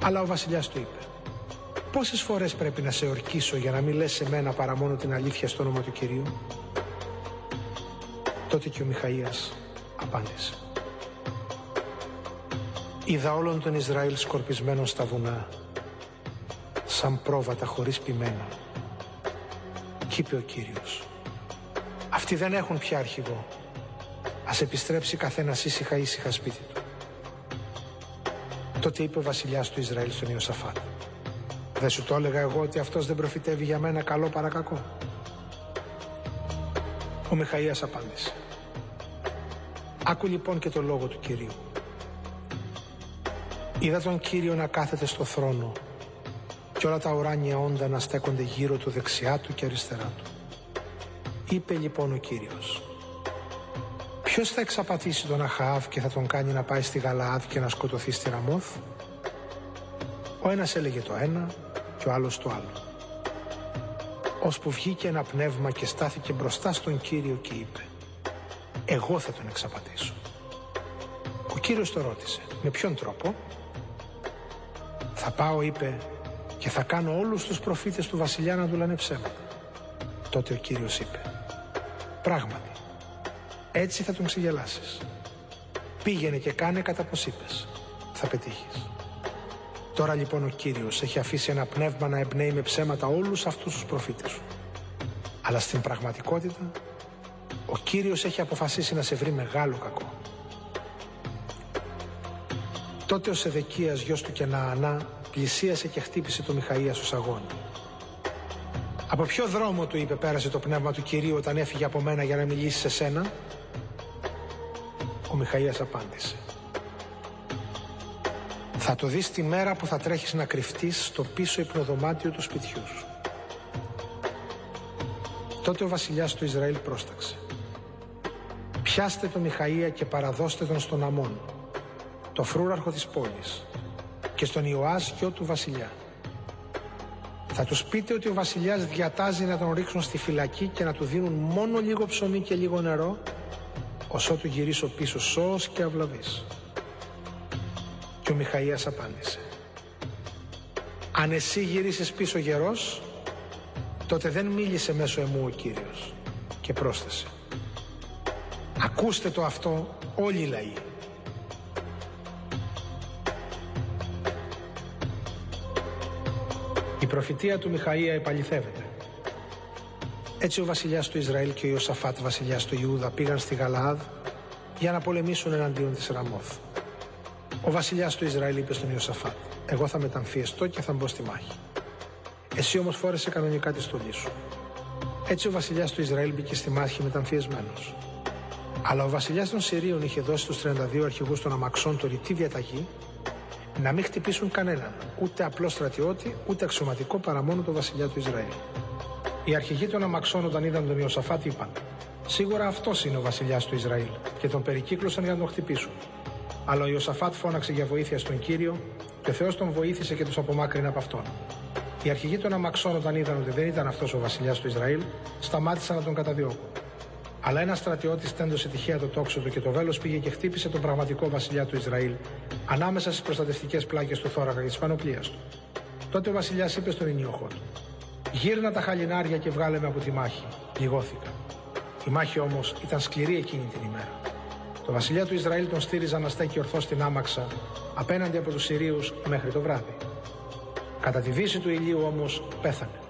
Αλλά ο βασιλιάς του είπε: «Πόσες φορές πρέπει να σε ορκίσω για να μην λες σε μένα παρά μόνο την αλήθεια στο όνομα του Κυρίου?» Τότε και ο Μιχαΐας απάντησε: «Είδα όλον τον Ισραήλ σκορπισμένον στα βουνά, σαν πρόβατα χωρίς ποιμένα. Κι είπε ο Κύριος: αυτοί δεν έχουν πια αρχηγό. Ας επιστρέψει καθένας ήσυχα σπίτι του». Τότε είπε ο βασιλιάς του Ισραήλ στον Ιωσαφάτ: «Δεν σου το έλεγα εγώ ότι αυτός δεν προφητεύει για μένα καλό παρά κακό?» Ο Μιχαΐας απάντησε: «Άκου λοιπόν και το λόγο του Κυρίου. Είδα τον Κύριο να κάθεται στο θρόνο και όλα τα ουράνια όντα να στέκονται γύρω του δεξιά του και αριστερά του. Είπε λοιπόν ο Κύριος: ποιος θα εξαπατήσει τον Αχαάβ και θα τον κάνει να πάει στη Γαλαάδ και να σκοτωθεί στη Ραμόθ?» Ο ένας έλεγε το ένα και ο άλλος το άλλο, ώσπου βγήκε ένα πνεύμα και στάθηκε μπροστά στον Κύριο και είπε: «Εγώ θα τον εξαπατήσω». Ο Κύριος το ρώτησε: «Με ποιον τρόπο?» «Θα πάω», είπε, «και θα κάνω όλους τους προφήτες του βασιλιά να του λένε ψέματα». Τότε ο Κύριος είπε: «Πράγματι, έτσι θα τον ξεγελάσεις. Πήγαινε και κάνε κατά πως είπες, θα πετύχεις». Τώρα λοιπόν ο Κύριος έχει αφήσει ένα πνεύμα να εμπνέει με ψέματα όλους αυτούς τους προφήτες σου. Αλλά στην πραγματικότητα ο Κύριος έχει αποφασίσει να σε βρει μεγάλο κακό. Τότε ο Σεδεκίας γιος του Κεναανά πλησίασε και χτύπησε το Μιχαΐα στο σαγόνι. «Από ποιο δρόμο», του είπε, «πέρασε το πνεύμα του Κυρίου όταν έφυγε από μένα για να μιλήσει σε σένα?» Ο Μιχαΐας απάντησε: «Θα το δεις τη μέρα που θα τρέχεις να κρυφτείς στο πίσω υπνοδωμάτιο του σπιτιού σου». Τότε ο βασιλιάς του Ισραήλ πρόσταξε: «Πιάστε το Μιχαΐα και παραδώστε τον στον Αμών, το φρούραρχο της πόλης, και στον Ιωάς γιο του βασιλιά. Θα τους πείτε ότι ο βασιλιάς διατάζει να τον ρίξουν στη φυλακή και να του δίνουν μόνο λίγο ψωμί και λίγο νερό, ως ότου γυρίσω πίσω σώος και αυλαβής». Και ο Μιχαΐας απάντησε: «Αν εσύ γυρίσεις πίσω γερός, τότε δεν μίλησε μέσω εμού ο Κύριος». Και πρόσθεσε: «Ακούστε το αυτό όλοι οι λαοί». Η προφητεία του Μιχαΐα επαληθεύεται. Έτσι ο βασιλιάς του Ισραήλ και ο Ιωσαφάτ βασιλιάς του Ιούδα πήγαν στη Γαλαάδ για να πολεμήσουν εναντίον της Ραμόθ. Ο βασιλιάς του Ισραήλ είπε στον Ιωσαφάτ: «Εγώ θα μεταμφιεστώ και θα μπω στη μάχη. Εσύ όμως φόρεσε κανονικά τη στολή σου». Έτσι ο βασιλιάς του Ισραήλ μπήκε στη μάχη μεταμφιεσμένος. Αλλά ο βασιλιάς των Συρίων είχε δώσει στους 32 αρχηγούς των αμαξών το ρητή διαταγή να μην χτυπήσουν κανέναν, ούτε απλό στρατιώτη, ούτε αξιωματικό, παρά μόνο το βασιλιά του Ισραήλ. Οι αρχηγοί των αμαξών, όταν είδαν τον Ιωσαφάτ, είπαν: «Σίγουρα αυτός είναι ο βασιλιάς του Ισραήλ», και τον περικύκλωσαν για να τον χτυπήσουν. Αλλά ο Ιωσαφάτ φώναξε για βοήθεια στον Κύριο και ο Θεός τον βοήθησε και τους απομάκρυνε από αυτόν. Οι αρχηγοί των αμαξών, όταν είδαν ότι δεν ήταν αυτός ο βασιλιάς του Ισραήλ, σταμάτησαν να τον καταδιώκουν. Αλλά ένας στρατιώτης τέντωσε τυχαία το τόξο του και το βέλος πήγε και χτύπησε τον πραγματικό βασιλιά του Ισραήλ ανάμεσα στις προστατευτικές πλάκες του θώρακα και της πανοπλίας του. Τότε ο βασιλιάς είπε στον ενίοχο του: «Γύρνα τα χαλινάρια και βγάλε με από τη μάχη». Λιγώθηκα. Η μάχη όμως ήταν σκληρή εκείνη την ημέρα. Το βασιλιά του Ισραήλ τον στήριζαν να στέκει ορθώς στην άμαξα απέναντι από τους Συρίους μέχρι το βράδυ. Κατά τη δύση του ηλίου όμως πέθανε.